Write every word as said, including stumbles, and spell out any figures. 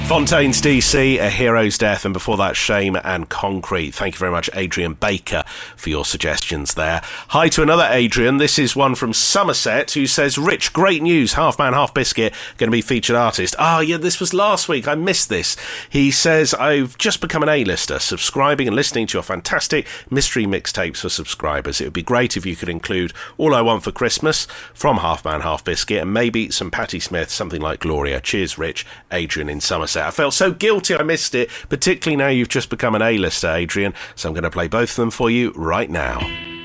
Fontaines D C, A Hero's Death, and before that, Shame and Concrete. Thank you very much, Adrian Baker, for your suggestions there. Hi to another Adrian. This is one from Somerset who says, Rich, great news. Half Man, Half Biscuit going to be featured artist. Ah, yeah, this was last week. I missed this. He says, I've just become an A-lister, subscribing and listening to your fantastic mystery mixtapes for subscribers. It would be great if you could include All I Want for Christmas from Half Man, Half Biscuit, and maybe some Patti Smith, something like Gloria. Cheers, Rich. Adrian in Somerset. I felt so guilty I missed it, particularly now you've just become an A-lister, Adrian, so I'm going to play both of them for you right now.